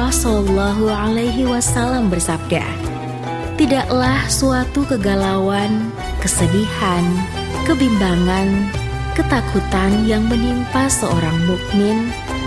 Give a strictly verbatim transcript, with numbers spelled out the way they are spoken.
Rasulullah Shallallahu Alaihi Wasallam bersabda, tidaklah suatu kegalauan, kesedihan, kebimbangan, ketakutan yang menimpa seorang mukmin